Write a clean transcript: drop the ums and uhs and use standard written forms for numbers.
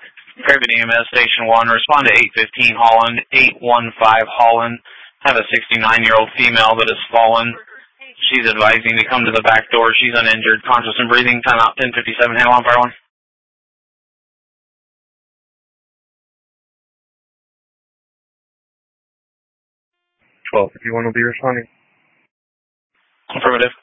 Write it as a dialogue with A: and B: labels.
A: Craven EMS Station 1, respond to 815 Holland, 815 Holland. Have a 69-year-old female that has fallen. She's advising to come to the back door. She's uninjured, conscious and breathing. Time out 1057, handle on fire 1.
B: 1251 will be responding.
A: Affirmative.